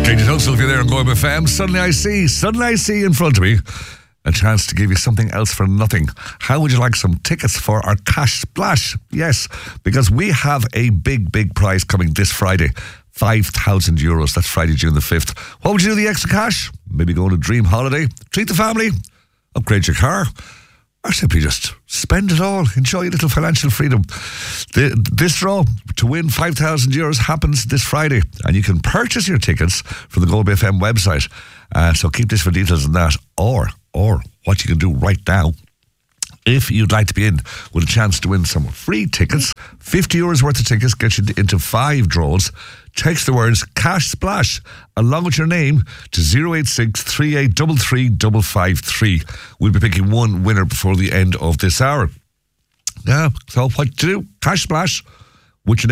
Katie Tunstall, if you're there on Go FM, suddenly I see in front of me a chance to give you something else for nothing. How would you like some tickets for our Cash Splash? Yes, because we have a big prize coming this Friday. €5,000. That's Friday, June the 5th. What would you do with the extra cash? Maybe go on a dream holiday, treat the family, upgrade your car, or simply just spend it all. Enjoy a little financial freedom. This draw to win €5,000 happens this Friday, and you can purchase your tickets from the Gold FM website. So keep this for details on that. Or what you can do right now, if you'd like to be in with a chance to win some free tickets, €50 worth of tickets get you into 5 draws. Text the words Cash Splash along with your name to 086 3833 553. We'll be picking one winner before the end of this hour. Yeah, so what to do? Cash Splash with your name.